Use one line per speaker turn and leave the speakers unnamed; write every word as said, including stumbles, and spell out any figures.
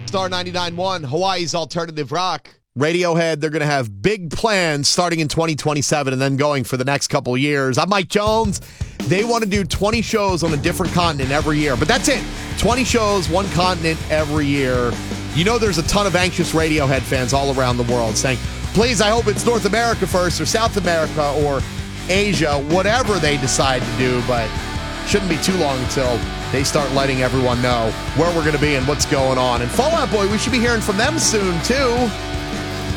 Star ninety-nine point one, Hawaii's Alternative Rock. Radiohead, they're going to have big plans starting in twenty twenty-seven and then going for the next couple of years. I'm Mike Jones. They want to do twenty shows on a different continent every year, but that's it. twenty shows, one continent every year. You know there's a ton of anxious Radiohead fans all around the world saying, please, I hope it's North America first or South America or Asia, whatever they decide to do, but shouldn't be too long until they start letting everyone know where we're going to be and what's going on. And Fall Out Boy, we should be hearing from them soon, too.